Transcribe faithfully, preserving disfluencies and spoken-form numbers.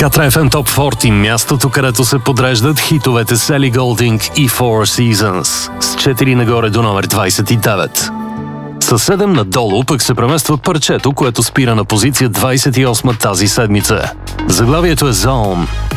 Катра еф ем Top сорок, мястото, където се подреждат хитовете с Елли Голдинг и Four Seasons, с четири нагоре до номер двадесет и девет. Със седем надолу пък се премества парчето, което спира на позиция двадесет и осма тази седмица. Заглавието е Zone.